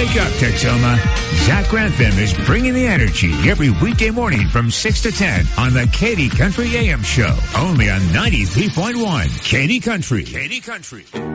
Wake up, Tacoma. Zach Grantham is bringing the energy every weekday morning from 6 to 10 on the Katy Country AM Show. Only on 93.1 Katy Country. Katy Country.